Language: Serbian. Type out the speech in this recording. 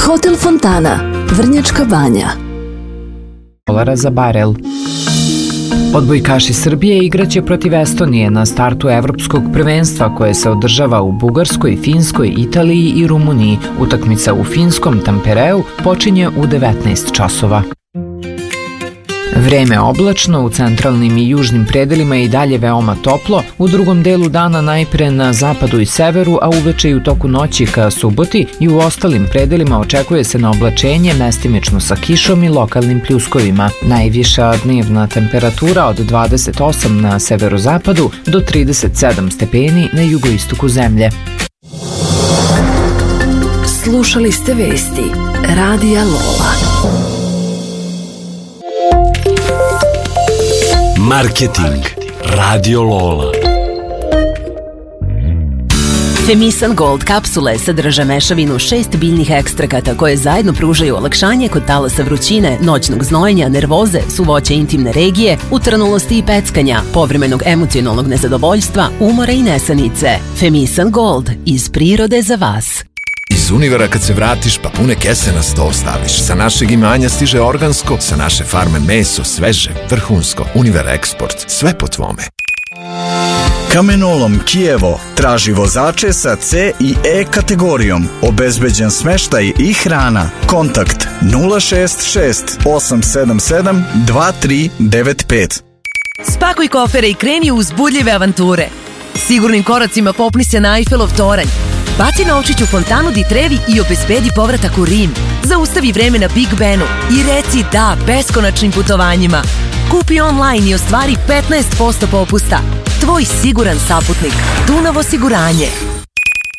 Hotel Fontana, Vrnjačka Banja. $1 za barel. Odbojkaši Srbije igraće protiv Estonije na startu Evropskog prvenstva koje se održava u Bugarskoj, Finskoj, Italiji i Rumuniji. Utakmica u finskom Tampereu počinje u 19 časova. Vreme oblačno, u centralnim i južnim predelima je i dalje veoma toplo, u drugom delu dana najpre na zapadu i severu, a uveče i u toku noći ka suboti i u ostalim predelima očekuje se na oblačenje, mestimično sa kišom i lokalnim pljuskovima. Najviša dnevna temperatura od 28 na severozapadu do 37 stepeni na jugoistoku zemlje. Slušali ste vesti Radija Lola. Marketing Radio Lola. Femisan Gold kapsule sadrže mešavinu 6 biljnih ekstrakata koje zajedno pružaju olakšanje kod talasa vrućine, noćnog znojenja, nervoze, suvoće intimne regije, utrnulosti i peckanja, povremenog emocionalnog nezadovoljstva, umora i nesanice. Femisan Gold, iz prirode za vas. Iz Univera kad se vratiš pa pune kese na sto staviš. Sa našeg imanja stiže organsko, sa naše farme meso, sveže, vrhunsko. Univer Eksport, sve po tvome. Kamenolom Kijevo traži vozače sa C i E kategorijom. Obezbeđen smeštaj i hrana. Kontakt 066 877 2395. Spakuj kofere i kreni u uzbudljive avanture. Sigurnim koracima popni se na Eiffelov toranj. Baci novčić u fontanu di Trevi i obezbedi povratak u Rim. Zaustavi vreme na Big Benu i reci da beskonačnim putovanjima. Kupi online i ostvari 15% popusta. Tvoj siguran saputnik. Dunav osiguranje.